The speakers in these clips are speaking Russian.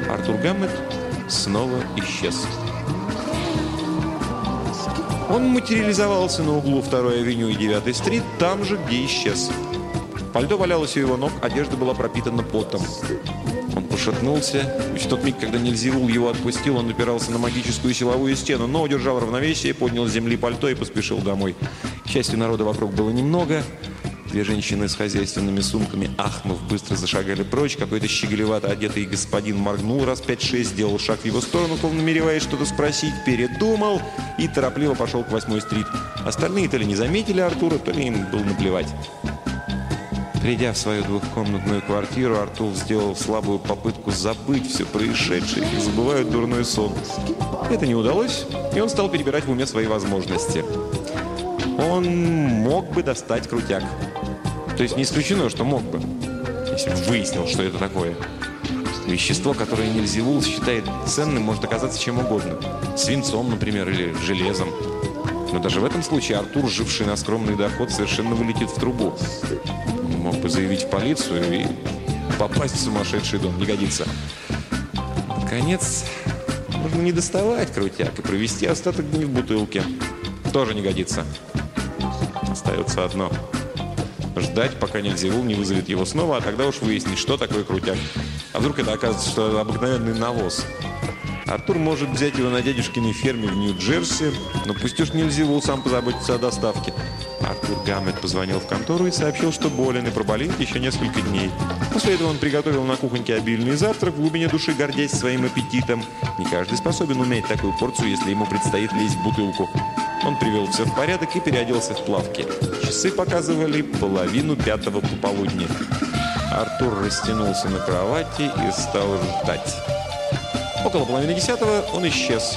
Артур Гаммет снова исчез. Он материализовался на углу 2-й авеню и 9-й стрит, там же, где исчез. Пальто валялось у его ног, одежда была пропитана потом. Он пошатнулся. В тот миг, когда Нильзевул его отпустил, он опирался на магическую силовую стену, но удержал равновесие, поднял с земли пальто и поспешил домой. К счастью, народа вокруг было немного. 2 женщины с хозяйственными сумками, ахнув, быстро зашагали прочь. Какой-то щеголевато одетый господин моргнул раз 5-6, сделал шаг в его сторону, словно намереваясь что-то спросить, передумал и торопливо пошел к 8-й стрит. Остальные то ли не заметили Артура, то ли им было наплевать. Придя в свою 2-комнатную квартиру, Артур сделал слабую попытку забыть все происшедшее, как забывают дурной сон. Это не удалось, и он стал перебирать в уме свои возможности. Он мог бы достать крутяк. То есть не исключено, что мог бы, если бы выяснил, что это такое. Вещество, которое Нильзевул считает ценным, может оказаться чем угодно. Свинцом, например, или железом. Но даже в этом случае Артур, живший на скромный доход, совершенно вылетит в трубу. Мог бы заявить в полицию и попасть в сумасшедший дом. Не годится. Наконец, можно не доставать крутяк и провести остаток дней в бутылке. Тоже не годится. Остается одно. Ждать, пока Нильзевул не вызовет его снова, а тогда уж выяснить, что такое крутяк. А вдруг это окажется, что это обыкновенный навоз. Артур может взять его на дядюшкиной ферме в Нью-Джерси, но пусть уж Нильзевул сам позаботится о доставке. Артур Гаммет позвонил в контору и сообщил, что болен и проболеет еще несколько дней. После этого он приготовил на кухоньке обильный завтрак, в глубине души гордясь своим аппетитом. Не каждый способен уметь такую порцию, если ему предстоит лезть в бутылку. Он привел все в порядок и переоделся в плавки. Часы показывали 4:30 пополудни. Артур растянулся на кровати и стал ждать. Около 9:30 он исчез.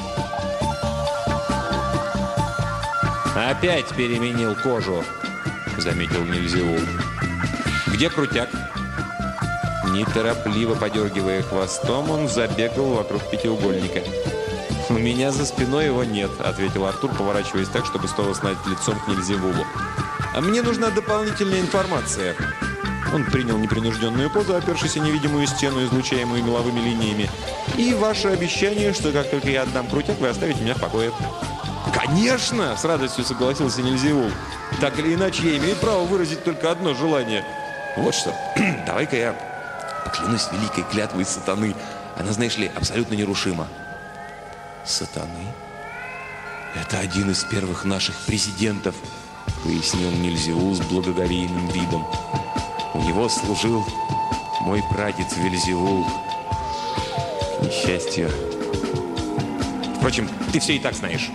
«Опять переменил кожу», — заметил Нильзевул. «Где крутяк?» Неторопливо подергивая хвостом, он забегал вокруг пятиугольника. «У меня за спиной его нет», — ответил Артур, поворачиваясь так, чтобы снова стать лицом к Нильзевулу. «А мне нужна дополнительная информация». Он принял непринужденную позу, опершись о невидимую стену, излучаемую меловыми линиями. «И ваше обещание, что как только я отдам крутяк, вы оставите меня в покое». «Конечно!» – с радостью согласился Нильзевул. «Так или иначе, я имею право выразить только одно желание. Вот что, давай-ка я поклянусь великой клятвой сатаны. Она, знаешь ли, абсолютно нерушима». «Сатаны? Это один из первых наших президентов», – пояснил Нильзевул с благоговейным видом. «У него служил мой прадед Вельзевул. К несчастью. Впрочем, ты все и так знаешь».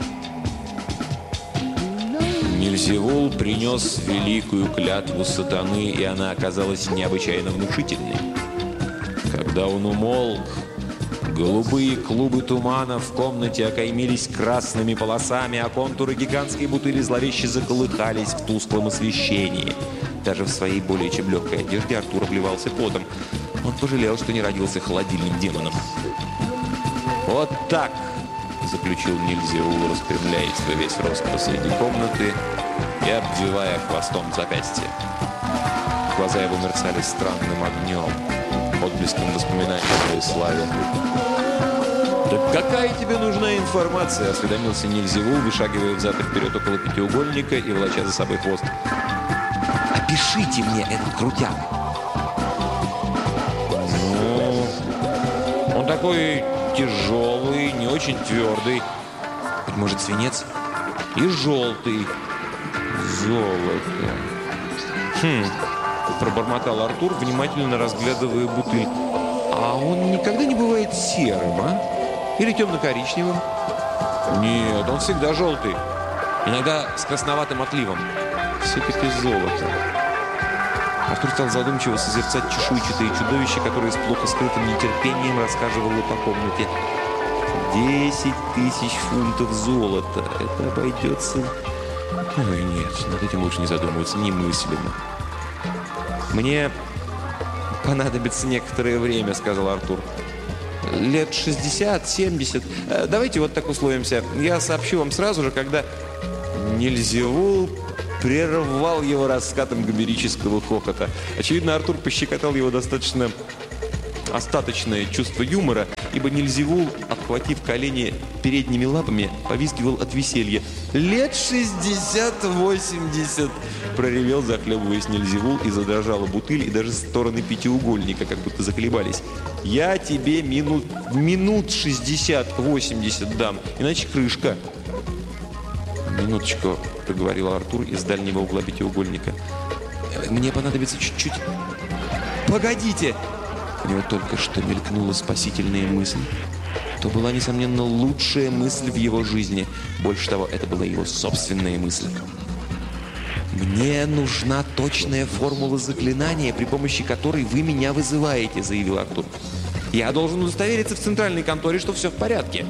Нильзевул принес великую клятву сатаны, и она оказалась необычайно внушительной. Когда он умолк, голубые клубы тумана в комнате окаймились красными полосами, а контуры гигантской бутыли зловеще заколыхались в тусклом освещении. Даже в своей более чем легкой одежде Артур обливался потом. Он пожалел, что не родился холодильным демоном. «Вот так!» – заключил Нильзевул, распрямляясь во весь рост посреди комнаты и обвивая хвостом запястье. Глаза его мерцали странным огнем, отблеском воспоминаний о своей славе. «Так какая тебе нужна информация?» – осведомился Нильзевул, вышагивая взад и вперед около пятиугольника и волоча за собой хвост. «Опишите мне этот крутяк!» «Ну, он такой тяжелый, не очень твердый. Быть может, свинец? И желтый. Золото. Пробормотал Артур, внимательно разглядывая бутыль. А он никогда не бывает серым, а? Или темно-коричневым? Нет, он всегда желтый. Иногда с красноватым отливом. Все-таки золото. Артур стал задумчиво созерцать чешуйчатые чудовища, которые с плохо скрытым нетерпением рассказывало по комнате. 10 000 фунтов золота. Это обойдется... Ой, нет, над этим лучше не задумываться, немыслимо. «Мне понадобится некоторое время», — сказал Артур. «Лет 60-70. Давайте вот так условимся. Я сообщу вам сразу же, когда...» Нильзевул прервал его раскатом гомерического хохота. Очевидно, Артур пощекотал его достаточно остаточное чувство юмора, ибо Нильзевул, обхватив колени передними лапами, повизгивал от веселья. «Лет 60-80!» – проревел, захлебываясь Нильзевул, и задрожала бутыль, и даже стороны пятиугольника как будто заколебались. «Я тебе минут 60-80 дам, иначе крышка!» «Минуточку», – проговорил Артур из дальнего угла пятиугольника. «Мне понадобится чуть-чуть...» «Погодите!» У него только что мелькнула спасительная мысль. То была, несомненно, лучшая мысль в его жизни. Больше того, это была его собственная мысль. «Мне нужна точная формула заклинания, при помощи которой вы меня вызываете», – заявил Артур. «Я должен удостовериться в центральной конторе, что все в порядке».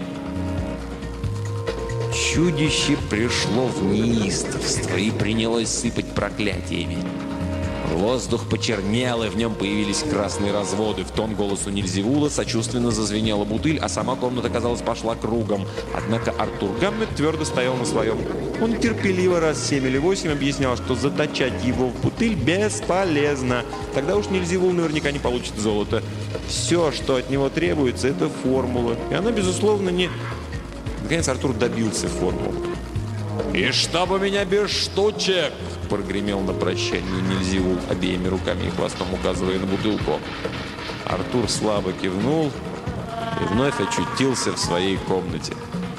Чудище пришло в неистовство и принялось сыпать проклятиями. Воздух почернел, и в нем появились красные разводы. В тон голосу Нильзевула сочувственно зазвенела бутыль, а сама комната, казалось, пошла кругом. Однако Артур Гаммет твердо стоял на своем. Он терпеливо раз 7 или 8 объяснял, что заточать его в бутыль бесполезно. Тогда уж Нильзевул наверняка не получит золото. Все, что от него требуется, это формула. И она, безусловно, не... Наконец Артур добился формулы. «И чтобы меня без штучек!» – прогремел на прощание Нильзевул, обеими руками и хвостом указывая на бутылку. Артур слабо кивнул и вновь очутился в своей комнате.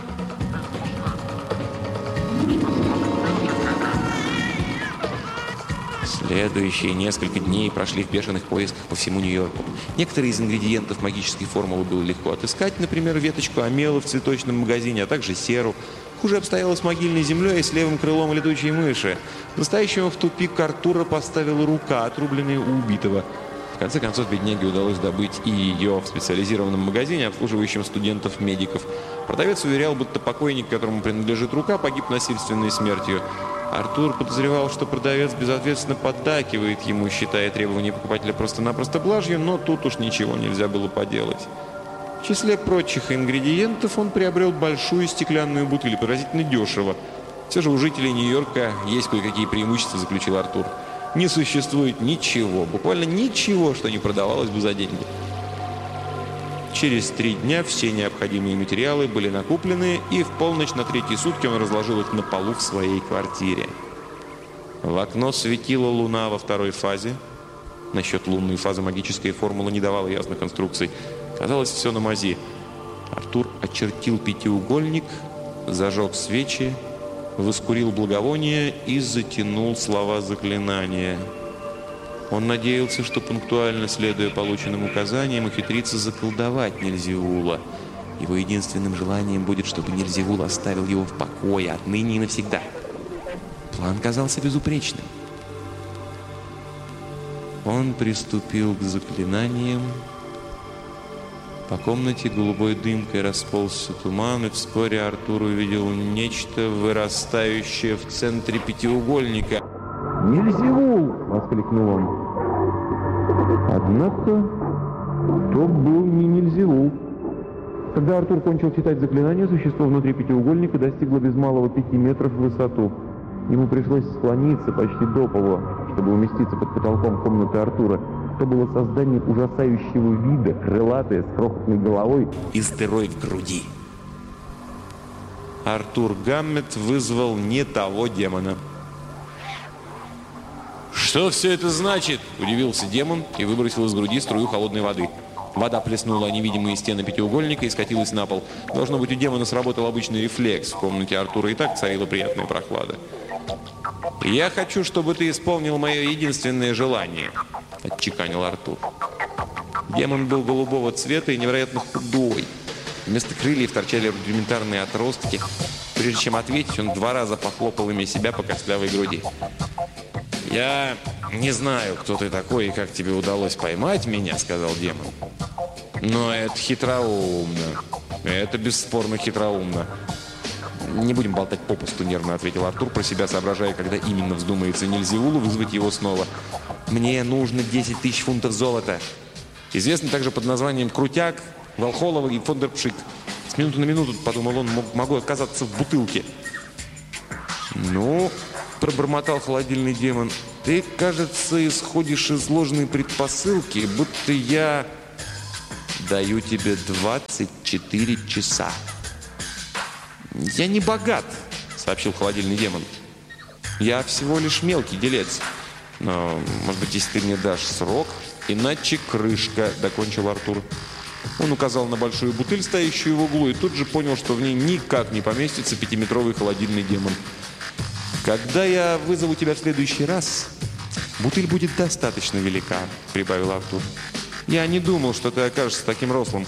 Следующие несколько дней прошли в бешеных поисках по всему Нью-Йорку. Некоторые из ингредиентов магической формулы было легко отыскать, например, веточку омела в цветочном магазине, а также серу. Хуже обстояло с могильной землей и с левым крылом летучей мыши. Настоящему в тупик Артура поставила рука, отрубленная у убитого. В конце концов, бедняге удалось добыть и ее в специализированном магазине, обслуживающем студентов-медиков. Продавец уверял, будто покойник, которому принадлежит рука, погиб насильственной смертью. Артур подозревал, что продавец безответственно поддакивает ему, считая требования покупателя просто-напросто блажью, но тут уж ничего нельзя было поделать. В числе прочих ингредиентов он приобрел большую стеклянную бутыль, поразительно дешево. Все же у жителей Нью-Йорка есть кое-какие преимущества, заключил Артур. Не существует ничего, буквально ничего, что не продавалось бы за деньги. Через 3 дня все необходимые материалы были накуплены, и в полночь на 3-й сутки он разложил их на полу в своей квартире. В окно светила луна во 2-й фазе. Насчет лунной фазы магическая формула не давала ясных инструкций. Казалось, все на мази. Артур очертил пятиугольник, зажег свечи, воскурил благовоние и затянул слова заклинания. Он надеялся, что пунктуально следуя полученным указаниям, ухитрится заколдовать Нильзевула. Его единственным желанием будет, чтобы Нильзевул оставил его в покое отныне и навсегда. План казался безупречным. Он приступил к заклинаниям. По комнате голубой дымкой расползся туман, и вскоре Артур увидел нечто, вырастающее в центре пятиугольника. «Нильзевул!» — воскликнул он. Однако то был не Нильзевул. Когда Артур кончил читать заклинание, существо внутри пятиугольника достигло без малого 5 метров в высоту. Ему пришлось склониться почти до пола, чтобы уместиться под потолком комнаты Артура. Это было создание ужасающего вида, крылатое, с крохотной головой и с дырой в груди. Артур Гаммет вызвал не того демона. «Что все это значит?» – удивился демон и выбросил из груди струю холодной воды. Вода плеснула о невидимые стены пятиугольника и скатилась на пол. Должно быть, у демона сработал обычный рефлекс. В комнате Артура и так царила приятная прохлада. «Я хочу, чтобы ты исполнил мое единственное желание», – отчеканил Артур. Демон был голубого цвета и невероятно худой. Вместо крыльев торчали рудиментарные отростки. Прежде чем ответить, он 2 раза похлопал ими себя по костлявой груди. «Я не знаю, кто ты такой и как тебе удалось поймать меня», — сказал демон. «Но это хитроумно. Это бесспорно хитроумно». «Не будем болтать попусту», — нервно ответил Артур, про себя соображая, когда именно вздумается Нильзевулу вызвать его снова. «Мне нужно 10 000 фунтов золота. Известный также под названием Крутяк, Волхолова и Фондерпшик. С минуты на минуту, — подумал он, — могу оказаться в бутылке». «Ну, — пробормотал холодильный демон, — ты, кажется, исходишь из ложной предпосылки, будто я Даю тебе 24 часа. «Я не богат», — сообщил холодильный демон. «Я всего лишь мелкий делец. Но, может быть, если ты мне дашь срок, иначе крышка», — докончил Артур. Он указал на большую бутыль, стоящую в углу, и тут же понял, что в ней никак не поместится 5-метровый холодильный демон. «Когда я вызову тебя в следующий раз, бутыль будет достаточно велика», — прибавил Артур. «Я не думал, что ты окажешься таким рослым».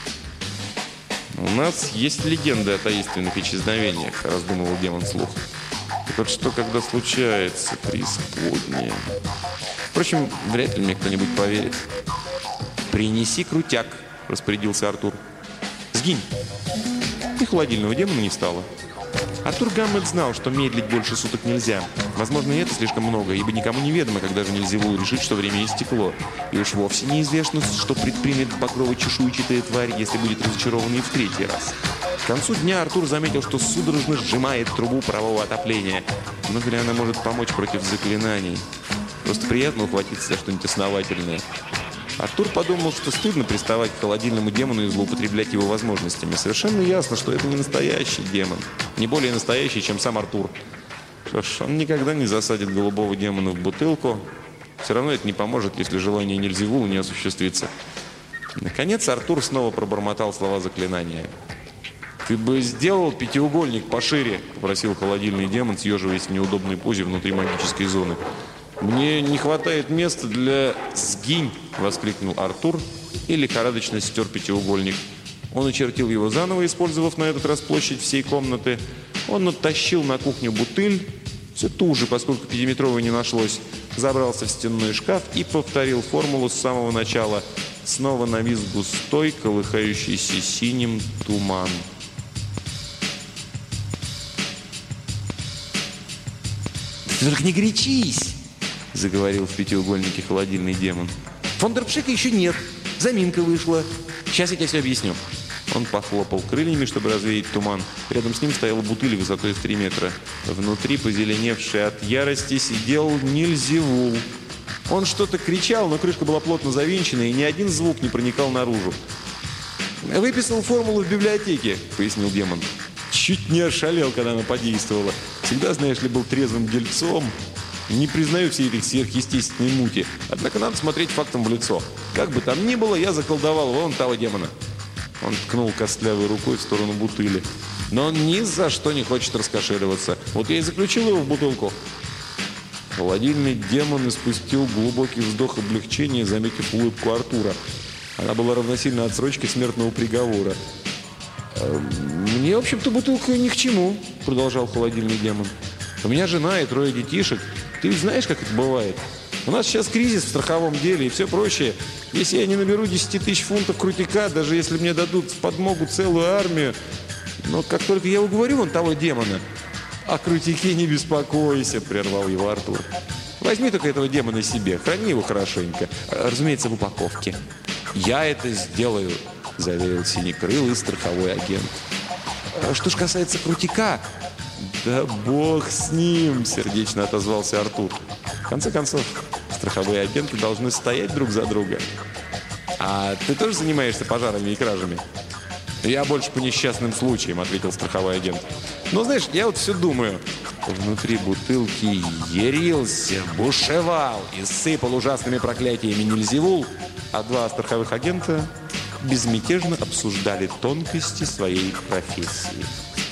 «У нас есть легенды о таинственных исчезновениях», — раздумывал демон вслух. «Так вот что, когда случается преисподняя? Впрочем, вряд ли мне кто-нибудь поверит». «Принеси крутяк», — распорядился Артур. «Сгинь». И холодильного демона не стало. Артур Гаммет знал, что медлить больше суток нельзя. Возможно, и это слишком много, ибо никому не ведомо, когда же Нельзевул решит, что время истекло. И уж вовсе неизвестно, что предпримет багрово-чешуйчатая тварь, если будет разочарован и в третий раз. К концу дня Артур заметил, что судорожно сжимает трубу парового отопления. Много ли она может помочь против заклинаний? Просто приятно ухватиться за что-нибудь основательное. Артур подумал, что стыдно приставать к холодильному демону и злоупотреблять его возможностями. Совершенно ясно, что это не настоящий демон. Не более настоящий, чем сам Артур. Что ж, он никогда не засадит голубого демона в бутылку. Все равно это не поможет, если желание Нельзевула не осуществится. Наконец Артур снова пробормотал слова заклинания. «Ты бы сделал пятиугольник пошире», — попросил холодильный демон, съеживаясь в неудобной позе внутри магической зоны. «Мне не хватает места для...» «Сгинь!» — воскликнул Артур и лихорадочно стер пятиугольник. Он очертил его заново, использовав на этот раз площадь всей комнаты. Он оттащил на кухню бутыль, все ту же, поскольку 5-метровой не нашлось, забрался в стенной шкаф и повторил формулу с самого начала. Снова навис густой, колыхающийся синим туман. «Ты только не горячись!» — заговорил в пятиугольнике холодильный демон. «Фондерпшика еще нет. Заминка вышла. Сейчас я тебе все объясню». Он похлопал крыльями, чтобы развеять туман. Рядом с ним стояла бутыль высотой в 3 метра. Внутри, позеленевший от ярости, сидел Нельзевул. Он что-то кричал, но крышка была плотно завинчена, и ни один звук не проникал наружу. «Выписал формулу в библиотеке», — пояснил демон. «Чуть не ошалел, когда она подействовала. Всегда, знаешь ли, был трезвым дельцом. Не признаю всей этой сверхъестественной мути. Однако надо смотреть фактам в лицо. Как бы там ни было, я заколдовал вон того демона». Он ткнул костлявой рукой в сторону бутыли. «Но он ни за что не хочет раскошеливаться. Вот я и заключил его в бутылку». Холодильный демон испустил глубокий вздох облегчения, заметив улыбку Артура. Она была равносильна отсрочке смертного приговора. «Мне, в общем-то, бутылка ни к чему», — продолжал холодильный демон. «У меня жена и 3 детишек. Ты ведь знаешь, как это бывает? У нас сейчас кризис в страховом деле и все прочее. Если я не наберу 10 тысяч фунтов крутяка, даже если мне дадут в подмогу целую армию, но как только я уговорю вон того демона...» «О крутяке не беспокойся», — прервал его Артур. «Возьми только этого демона себе, храни его хорошенько. Разумеется, в упаковке». «Я это сделаю», — заверил синекрылый страховой агент. «Что ж касается крутяка...» «Да бог с ним», — сердечно отозвался Артур. «В конце концов, страховые агенты должны стоять друг за друга». «А ты тоже занимаешься пожарами и кражами?» «Я больше по несчастным случаям», — ответил страховой агент. «Но знаешь, я вот все думаю». Внутри бутылки ярился, бушевал и сыпал ужасными проклятиями Нельзевул, а 2 страховых агента безмятежно обсуждали тонкости своей профессии.